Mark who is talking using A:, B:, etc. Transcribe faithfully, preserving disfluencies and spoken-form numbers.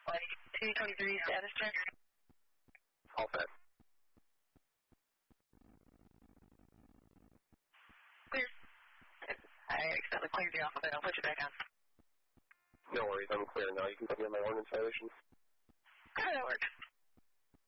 A: Flight two twenty-three, status check.
B: All set.
A: Clear. I accidentally cleared you off of it. I'll put you back on.
B: No worries, I'm clear now. You can put me on my ordnance violation.
A: Oh, that works.